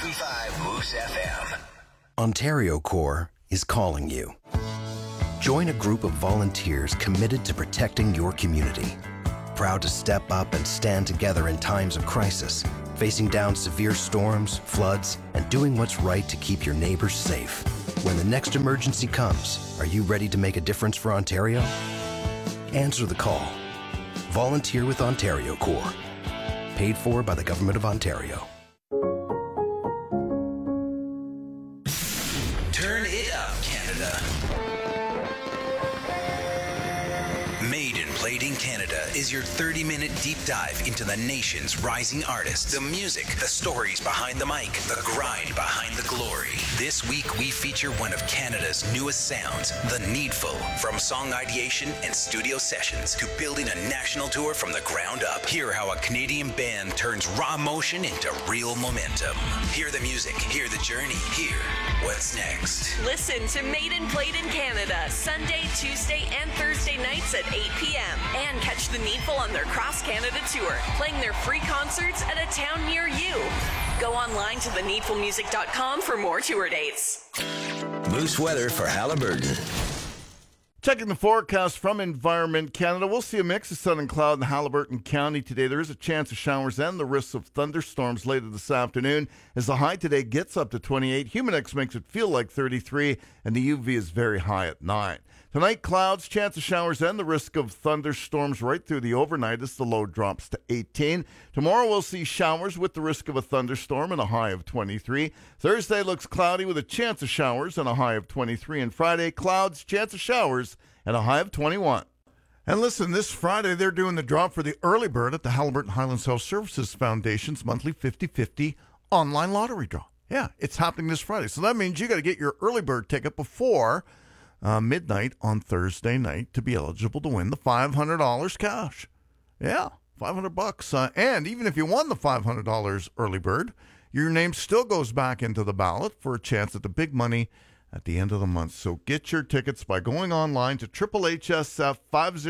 93.5 Moose FM. Ontario Corps is calling you. Join a group of volunteers committed to protecting your community. Proud to step up and stand together in times of crisis, facing down severe storms, floods, and doing what's right to keep your neighbors safe. When the next emergency comes, are you ready to make a difference for Ontario? Answer the call. Volunteer with Ontario Corps. Paid for by the Government of Ontario. Turn it up, Canada. Made and Played in Canada is your 30-minute deep dive into the nation's rising artists, the music, the stories behind the mic, the grind behind the glory. This week, we feature one of Canada's newest sounds, The Needful. From song ideation and studio sessions to building a national tour from the ground up. Hear how a Canadian band turns raw emotion into real momentum. Hear the music, hear the journey, hear what's next. Listen to Made and Played in Canada, Sunday, Tuesday, and Thursday nights at 8 p.m. And catch The Needful on their Cross Canada tour, playing their free concerts at a town near you. Go online to theneedfulmusic.com for more tour dates. Moose weather for Haliburton. Checking the forecast from Environment Canada, we'll see a mix of sun and cloud in Haliburton County today. There is a chance of showers and the risks of thunderstorms later this afternoon. As the high today gets up to 28, Humidex makes it feel like 33, and the UV is very high at 9. Tonight, clouds, chance of showers, and the risk of thunderstorms right through the overnight as the low drops to 18. Tomorrow, we'll see showers with the risk of a thunderstorm and a high of 23. Thursday looks cloudy with a chance of showers and a high of 23. And Friday, clouds, chance of showers, and a high of 21. And listen, this Friday, they're doing the draw for the early bird at the Haliburton Highlands Health Services Foundation's monthly 50-50 online lottery draw. Yeah, it's happening this Friday. So that means you got to get your early bird ticket before midnight on Thursday night to be eligible to win the $500 cash. Yeah, $500. And even if you won the $500 early bird, your name still goes back into the ballot for a chance at the big money at the end of the month. So get your tickets by going online to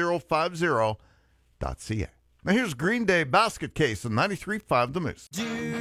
HHSF5050.ca. Now here's Green Day Basket Case on 93.5 The Moose.